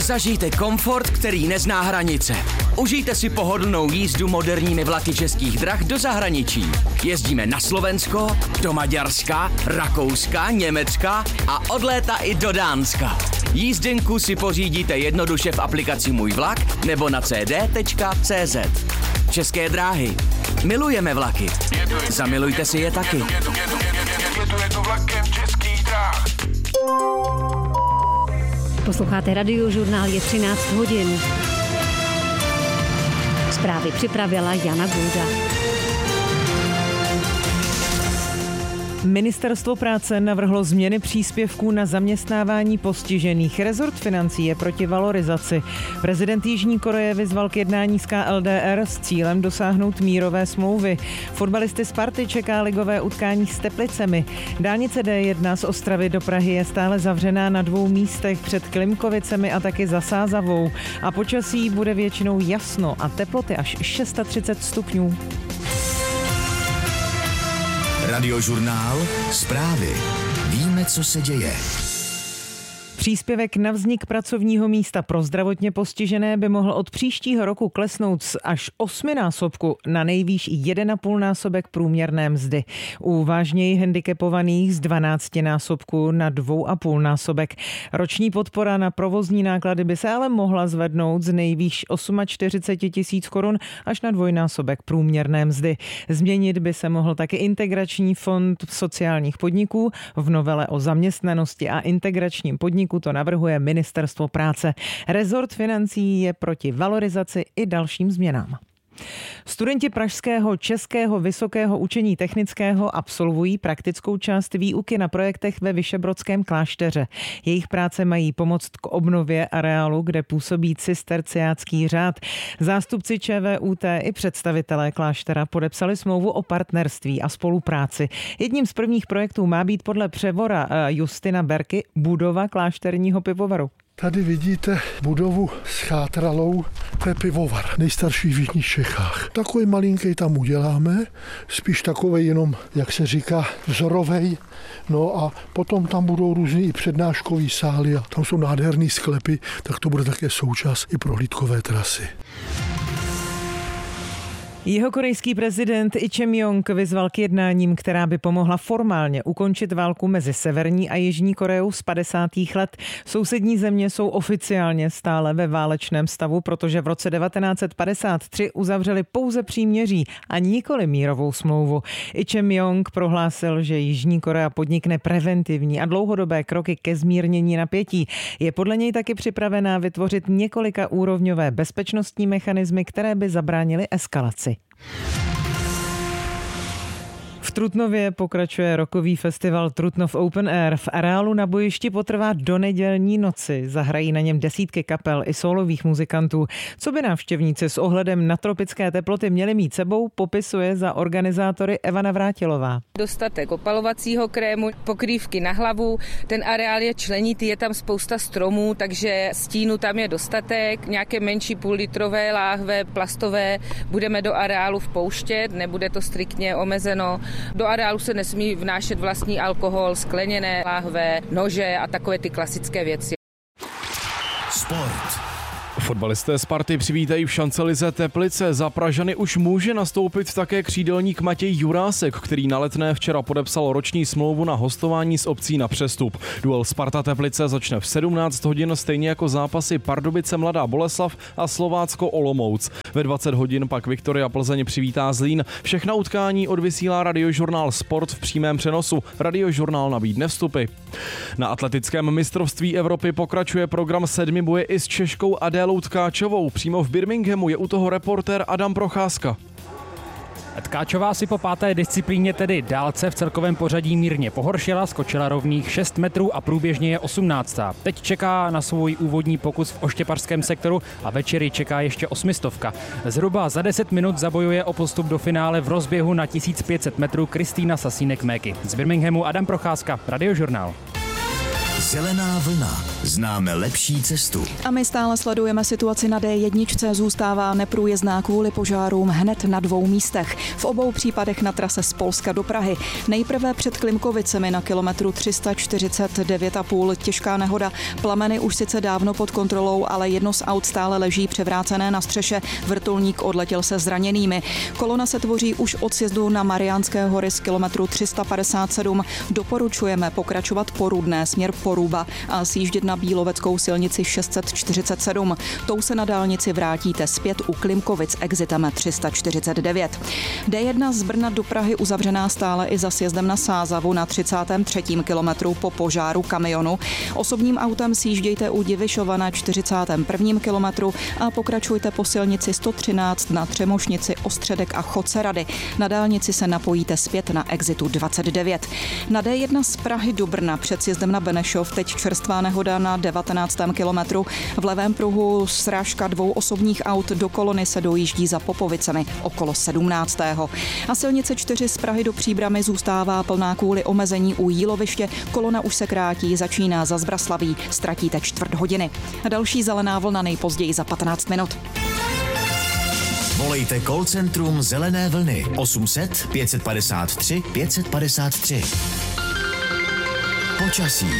Zažijte komfort, který nezná hranice. Užijte si pohodlnou jízdu moderními vlaky Českých drah do zahraničí. Jezdíme na Slovensko, do Maďarska, Rakouska, Německa a od léta i do Dánska. Jízdenku si pořídíte jednoduše v aplikaci Můj vlak nebo na cd.cz. České dráhy. Milujeme vlaky. Zamilujte si je taky. Jedu vlakem Českých drah. Posloucháte Radiožurnál, je 13 hodin. Zprávy připravila Jana Gulda. Ministerstvo práce navrhlo změny příspěvků na zaměstnávání postižených. Rezort financí je proti valorizaci. Prezident Jižní Koreje vyzval k jednání s KLDR s cílem dosáhnout mírové smlouvy. Fotbalisty Sparty čeká ligové utkání s Teplicemi. Dálnice D1 z Ostravy do Prahy je stále zavřená na 2 místech před Klimkovicemi a taky za Sázavou. A počasí bude většinou jasno a teploty až 630 stupňů. Radiožurnál, zprávy. Víme, co se děje. Příspěvek na vznik pracovního místa pro zdravotně postižené by mohl od příštího roku klesnout z až 8násobku na nejvýš 1,5násobek průměrné mzdy. U vážněji handicapovaných z 12násobku na 2,5násobek. Roční podpora na provozní náklady by se ale mohla zvednout z nejvýš 48 000 korun až na 2násobek průměrné mzdy. Změnit by se mohl taky integrační fond sociálních podniků. V novele o zaměstnanosti a integračním podniku to navrhuje Ministerstvo práce. Rezort financí je proti valorizaci i dalším změnám. Studenti Pražského českého vysokého učení technického absolvují praktickou část výuky na projektech ve Vyšebrodském klášteře. Jejich práce mají pomoct k obnově areálu, kde působí cisterciácký řád. Zástupci ČVUT i představitelé kláštera podepsali smlouvu o partnerství a spolupráci. Jedním z prvních projektů má být podle převora Justina Berky budova klášterního pivovaru. Tady vidíte budovu s chátralou, to je pivovar, nejstarší v jižních Čechách. Takový malinký tam uděláme, spíš takovej jenom, jak se říká, vzorovej. No a potom tam budou různý i přednáškový sály a tam jsou nádherný sklepy, tak to bude také součást i prohlídkové trasy. Jihokorejský prezident Lee Jae-myung vyzval k jednáním, která by pomohla formálně ukončit válku mezi Severní a Jižní Koreou z 50. let. Sousední země jsou oficiálně stále ve válečném stavu, protože v roce 1953 uzavřeli pouze příměří a nikoli mírovou smlouvu. Lee Jae-myung prohlásil, že Jižní Korea podnikne preventivní a dlouhodobé kroky ke zmírnění napětí. Je podle něj taky připravená vytvořit několika úrovňové bezpečnostní mechanismy, které by zabránily eskalaci. V Trutnově pokračuje rockový festival Trutnov Open Air. V areálu na bojišti potrvá do nedělní noci. Zahrají na něm desítky kapel i sólových muzikantů. Co by návštěvníci s ohledem na tropické teploty měli mít sebou, popisuje za organizátory Eva Navrátilová. Dostatek opalovacího krému, pokrývky na hlavu, ten areál je členitý, je tam spousta stromů, takže stínu tam je dostatek, nějaké menší půllitrové láhve, plastové, budeme do areálu vpouštět, nebude to striktně omezeno. Do areálu se nesmí vnášet vlastní alkohol, skleněné láhve, nože a takové ty klasické věci. Sport. Fotbalisté Sparty přivítají v šancelize Teplice. Za Pražany už může nastoupit také křídelník Matěj Jurásek, který na Letné včera podepsal roční smlouvu na hostování s opcí na přestup. Duel Sparta Teplice začne v 17 hodin, stejně jako zápasy Pardubice Mladá Boleslav a Slovácko Olomouc. Ve 20 hodin pak Viktoria Plzeň přivítá Zlín. Všechna utkání odvysílá Radiožurnál Sport v přímém přenosu. Radiožurnál nabídne vstupy. Na atletickém mistrovství Evropy pokračuje program 7 boje i s Češkou Adélou Tkáčovou. Přímo v Birminghamu je u toho reportér Adam Procházka. Tkáčová si po 5. disciplíně, tedy dálce, v celkovém pořadí mírně pohoršila, skočila rovných 6 metrů a průběžně je 18. Teď čeká na svůj úvodní pokus v oštěpařském sektoru a večery čeká ještě 800. Zhruba za 10 minut zabojuje o postup do finále v rozběhu na 1500 metrů Kristýna Sasínek-Méky. Z Birminghamu Adam Procházka, Radiožurnál. Zelená vlna. Známe lepší cestu. A my stále sledujeme situaci na D1. Zůstává neprůjezdná kvůli požárům hned na 2 místech. V obou případech na trase z Polska do Prahy. Nejprve před Klimkovicemi na kilometru 349,5 těžká nehoda. Plameny už sice dávno pod kontrolou, ale jedno z aut stále leží převrácené na střeše. Vrtulník odletěl se zraněnými. Kolona se tvoří už od sjezdu na Mariánské hory z kilometru 357. Doporučujeme pokračovat po Rudné směr Poruba a sjíždět na Bíloveckou silnici 647. Tou se na dálnici vrátíte zpět u Klimkovic exitem 349. D1 z Brna do Prahy uzavřená stále i za sjezdem na Sázavu na 33. kilometru po požáru kamionu. Osobním autem sjíždějte u Divišova na 41. kilometru a pokračujte po silnici 113 na Třemošnici, Ostředek a Chocerady. Na dálnici se napojíte zpět na exitu 29. Na D1 z Prahy do Brna před sjezdem na Benešov teď čerstvá nehoda na 19. kilometru. V levém pruhu srážka 2 osobních aut, do kolony se dojíždí za Popovicemi okolo 17. A silnice 4 z Prahy do Příbrami zůstává plná kvůli omezení u Jíloviště. Kolona už se krátí, začíná za Zbraslaví, ztratíte 1/4 hodiny. A další zelená vlna nejpozději za 15 minut. Volejte call centrum Zelené vlny 800 553 553. Počasí.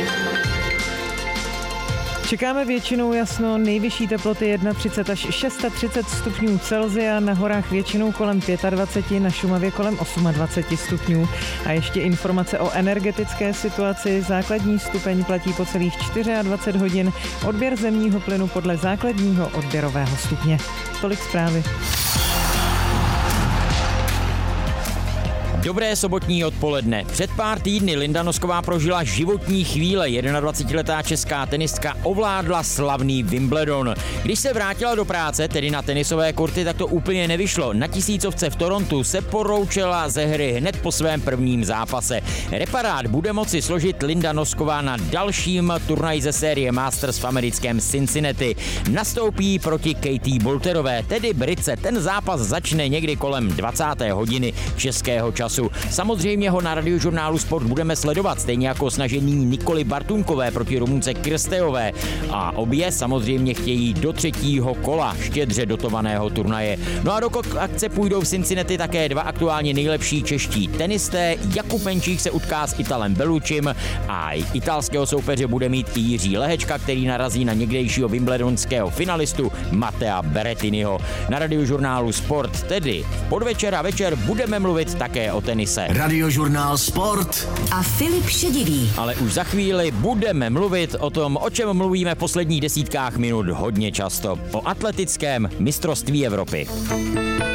Čekáme většinou jasno, nejvyšší teploty 31 až 630 stupňů Celsia, na horách většinou kolem 25, na Šumavě kolem 28 stupňů. A ještě informace o energetické situaci. Základní stupeň platí po celých 24 hodin, odběr zemního plynu podle základního odběrového stupně. Tolik zprávy. Dobré sobotní odpoledne. Před pár týdny Linda Nosková prožila životní chvíle. 21letá česká tenistka ovládla slavný Wimbledon. Když se vrátila do práce, tedy na tenisové kurty, tak to úplně nevyšlo. Na tisícovce v Torontu se poroučela ze hry hned po svém prvním zápase. Reparát bude moci složit Linda Nosková na dalším turnaji ze série Masters v americkém Cincinnati. Nastoupí proti Katie Boulterové, tedy Britce. Ten zápas začne někdy kolem 20. hodiny českého času. Samozřejmě ho na Radiožurnálu Sport budeme sledovat, stejně jako snažení Nikoly Bartunkové proti Rumunce Krstejové. A obě samozřejmě chtějí do 3. kola štědře dotovaného turnaje. No a do akce půjdou v Cincinnati také 2 aktuálně nejlepší čeští tenisté. Jakub Menčík se utká s Italem Belučim a italského soupeře bude mít i Jiří Lehečka, který narazí na někdejšího wimbledonského finalistu Mattea Berrettiniho. Na Radiožurnálu Sport tedy v podvečer a večer budeme mluvit také o tenise. Radiožurnál Sport a Filip Šedivý. Ale už za chvíli budeme mluvit o tom, o čem mluvíme v posledních desítkách minut hodně často. O atletickém mistrovství Evropy.